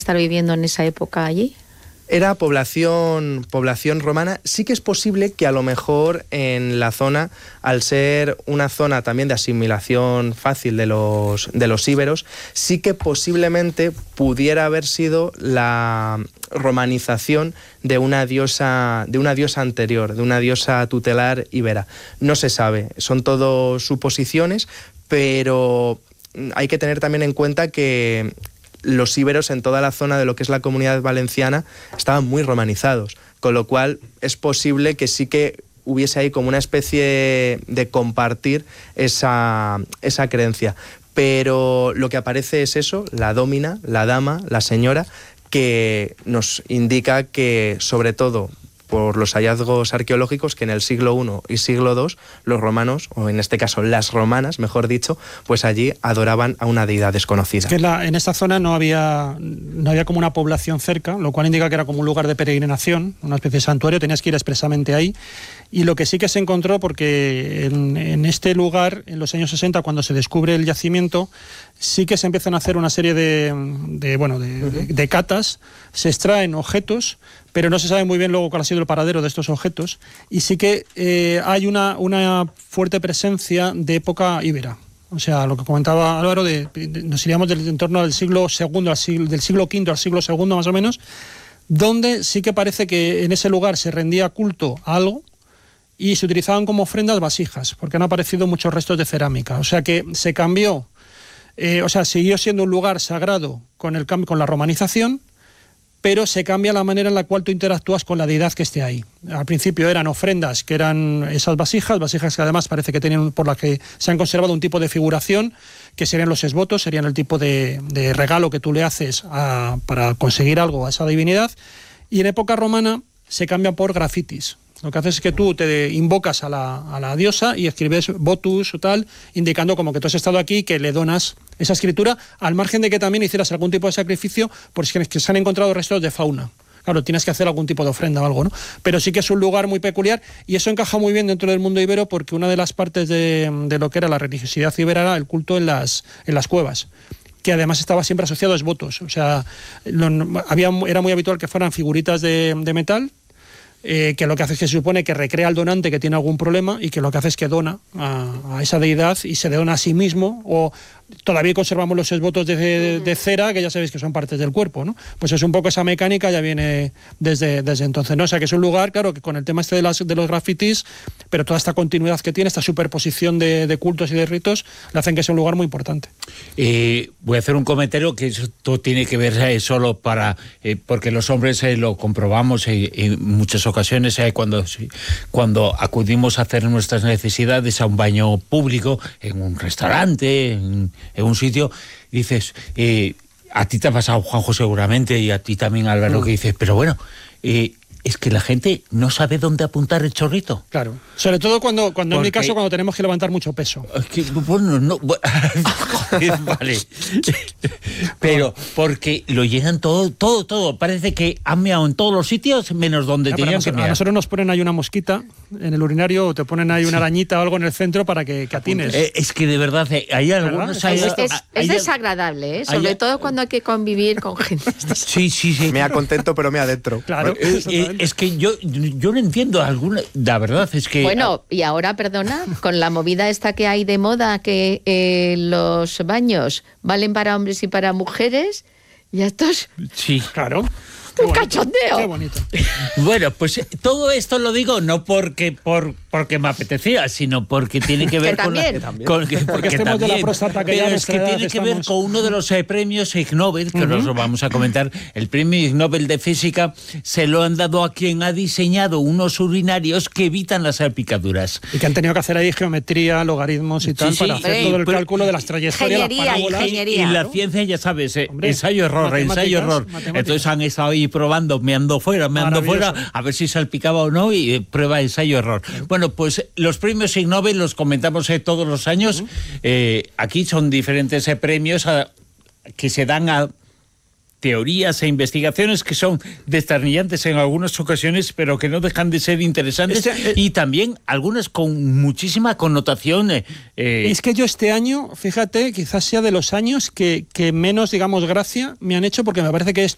estar viviendo en esa época allí? Era población romana. Sí que es posible que a lo mejor en la zona, al ser una zona también de asimilación fácil de los íberos, sí que posiblemente pudiera haber sido la romanización de una diosa anterior, de una diosa tutelar íbera. No se sabe, son todo suposiciones, pero hay que tener también en cuenta que los íberos en toda la zona de lo que es la Comunidad Valenciana estaban muy romanizados, con lo cual es posible que sí que hubiese ahí como una especie de compartir esa creencia. Pero lo que aparece es eso, la dómina, la dama, la señora, que nos indica que, sobre todo por los hallazgos arqueológicos, que en el siglo I y siglo II los romanos, o en este caso las romanas, mejor dicho, pues allí adoraban a una deidad desconocida. Es que en esta zona no había como una población cerca, lo cual indica que era como un lugar de peregrinación, una especie de santuario, tenías que ir expresamente ahí. Y lo que sí que se encontró, porque en este lugar, en los años 60, cuando se descubre el yacimiento, sí que se empiezan a hacer una serie de catas, se extraen objetos, pero no se sabe muy bien luego cuál ha sido el paradero de estos objetos, y sí que hay una fuerte presencia de época íbera. O sea, lo que comentaba Álvaro, nos iríamos en torno del siglo II, del siglo V al siglo II más o menos, donde sí que parece que en ese lugar se rendía culto a algo, y se utilizaban como ofrendas vasijas, porque han aparecido muchos restos de cerámica. O sea que se cambió, siguió siendo un lugar sagrado con la romanización, pero se cambia la manera en la cual tú interactúas con la deidad que esté ahí. Al principio eran ofrendas, que eran esas vasijas que además parece que tienen, por las que se han conservado un tipo de figuración, que serían los esvotos, serían el tipo de regalo que tú le haces para conseguir algo a esa divinidad, y en época romana se cambian por grafitis. Lo que haces es que tú te invocas a la diosa y escribes votus o tal, indicando como que tú has estado aquí y que le donas esa escritura, al margen de que también hicieras algún tipo de sacrificio, porque que se han encontrado restos de fauna. Claro, tienes que hacer algún tipo de ofrenda o algo, ¿no? Pero sí que es un lugar muy peculiar, y eso encaja muy bien dentro del mundo ibero, porque una de las partes de lo que era la religiosidad ibera era el culto en las cuevas, que además estaba siempre asociado a esvotos. O sea, era muy habitual que fueran figuritas de metal, que lo que hace es que se supone que recrea al donante que tiene algún problema, y que lo que hace es que dona a esa deidad y se dona a sí mismo, o todavía conservamos los esvotos de cera, que ya sabéis que son partes del cuerpo, ¿no? Pues es un poco esa mecánica, ya viene desde entonces, ¿no? O sea, que es un lugar, claro, que con el tema este de los grafitis, pero toda esta continuidad que tiene, esta superposición de cultos y de ritos, le hacen que sea un lugar muy importante. Voy a hacer un comentario que esto tiene que ver solo porque los hombres lo comprobamos en muchas ocasiones, cuando acudimos a hacer nuestras necesidades a un baño público, en un restaurante, en un sitio, dices, a ti te ha pasado, Juanjo, seguramente, y a ti también, Álvaro, que dices, pero bueno, es que la gente no sabe dónde apuntar el chorrito. Claro, sobre todo cuando en mi caso, cuando tenemos que levantar mucho peso. Es que, bueno, no... vale. Pero porque lo llenan todo. Parece que han meado en todos los sitios, menos donde tenían que mear. A nosotros nos ponen ahí una mosquita en el urinario, o te ponen ahí una arañita o algo en el centro para que atines. Es que de verdad, hay algunos... Es desagradable, sobre todo cuando hay que convivir con gente. Sí. Me ha contento, pero me adentro. Claro. Es que yo no entiendo alguna... La verdad es que... Bueno, y ahora, perdona, con la movida esta que hay de moda, que los baños valen para hombres y para mujeres, y estos... Sí, claro. ¡Un cachondeo! Qué bonito. Bueno, pues todo esto lo digo no porque me apetecía, sino porque tiene que ver porque estemos de la próstata, que pero ya es que tiene que ver con uno de los premios Ig Nobel, que nos lo vamos a comentar. El premio Ig Nobel de Física se lo han dado a quien ha diseñado unos urinarios que evitan las salpicaduras. Y que han tenido que hacer ahí geometría, logaritmos y tal, para hacer todo el cálculo de las trayectorias, las parábolas. Y la ciencia, ya sabes, ensayo-error. Entonces han estado ahí probando, meando fuera, a ver si salpicaba o no, y prueba ensayo-error. Bueno, pues los premios Ig Nobel los comentamos todos los años. Aquí son diferentes premios que se dan a teorías e investigaciones que son desternillantes en algunas ocasiones, pero que no dejan de ser interesantes, y también algunas con muchísima connotación. Es que yo este año, fíjate, quizás sea de los años que menos, digamos, gracia me han hecho, porque me parece que es